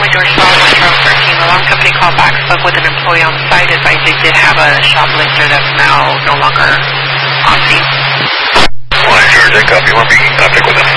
George Ball, Metro 13. The alarm company called back, spoke with an employee on site, advised they did have a shoplifter that's now no longer on scene. 1 George, I copy. We're making contact with them.